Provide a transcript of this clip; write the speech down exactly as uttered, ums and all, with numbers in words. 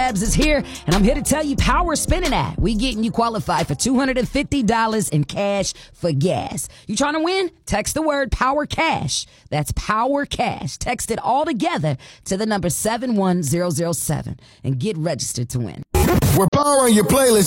Labs is here, and I'm here to tell you Power Spinning App. We getting you qualified for two hundred fifty dollars in cash for gas. You trying to win? Text the word Power Cash. That's Power Cash. Text it all together to the number seven one zero zero seven and get registered to win. We're powering your playlist.